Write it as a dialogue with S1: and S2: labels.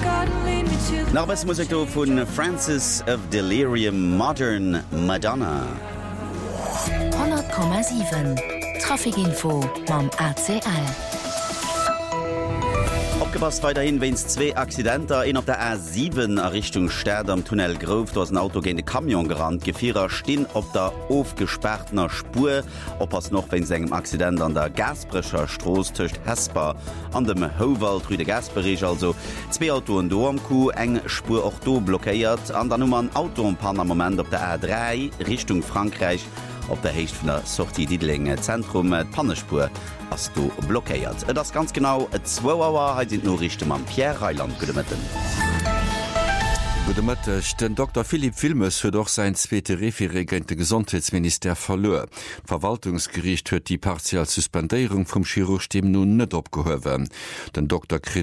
S1: Nach beste Musik von Francis of Delirium, Modern Madonna.
S2: 100,7 Trafikinfo mam ACL.
S1: Abgepasst weiterhin wenns 2 Accidenter, ein auf der A7 a Richtung Sterd am Tunnel Grove, da ist ein Auto gegen den Kamion gerannt. Gefahrer stehen auf der aufgesperrten Spur. Oppass noch, wenn sie einem Accident an der Gasbrecher Straße zwischen Hesper an dem Howald Rue de Gasbereich, also 2 Autos do am Kuh, eng Spur auch do blockiert. An der Nummer ein Auto ein paar Moment auf der A3 Richtung Frankreich. Op der Hecht vun der Sortie Diedlinge Zentrum Pannespur ass du blockéiert. Das ganz genau 2 Auer ha sind no Richte am Pierre Reiland gedemmetten.
S3: Gudemëttech den Dr. Philipp Filmes huet doch sein zweete Referegente Gesundheitsminister verlor. Verwaltungsgericht huet die partial Suspendierung vum Chirurgstem nun net opgehowen. Den Dr.